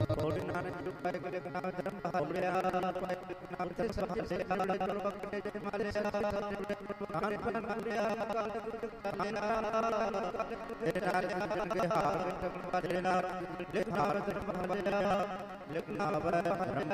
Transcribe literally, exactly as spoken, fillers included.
ਹੋੜੀ ਨਾਨਕ ਜੁਪਾਇ ਕਰੇ ਨਾਮ ਧਰਮ ਹਾਲਿਆ ਪਾਇ ਨਾਮ ਤੇ ਸਭ ਸੇ ਹਾਲੇ ਕਰ ਬਖਨੇ ਜੇ ਮਾਲਿਆ ਕਾਨ ਪਰ ਮਾਲਿਆ ਕਾਲ ਗੁਰ ਕਾਲਿਆ ਤੇਰੇ ਨਾਲ ਜਨ ਕੇ ਹਾਰ ਟਕਣ ਵਾਲੇ ਨਾਲ ਲਿਖ ਹਾਰ ਧਰਮ ਹਾਲਿਆ ਲਿਖ ਨਾਮ